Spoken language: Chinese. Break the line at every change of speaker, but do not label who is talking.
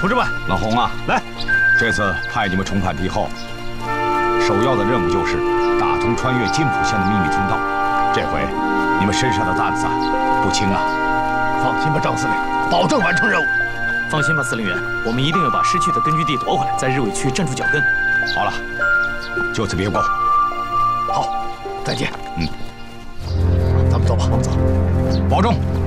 同志们，
老洪啊，
来，
这次派你们重返敌后，首要的任务就是打通穿越金浦线的秘密通道。这回你们身上的担子不轻啊！
放心吧，张司令，保证完成任务。
放心吧，司令员，我们一定要把失去的根据地夺回来，在日伪区站住脚跟。
好了，就此别过。
好，再见。咱们走吧，我们走，
保重。